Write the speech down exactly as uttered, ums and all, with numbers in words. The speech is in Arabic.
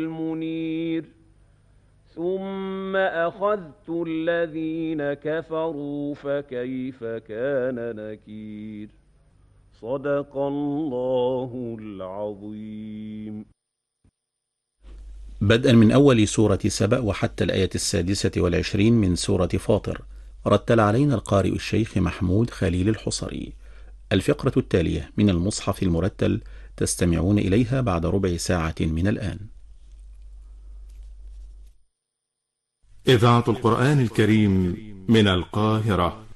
المنير ثم أخذت الذين كفروا فكيف كان نكير صدق الله العظيم. بدءا من أول سورة سبأ وحتى الآية السادسة والعشرين من سورة فاطر، رتل علينا القارئ الشيخ محمود خليل الحصري. الفقرة التالية من المصحف المرتل تستمعون إليها بعد ربع ساعة من الآن. إذاعة القرآن الكريم من القاهرة.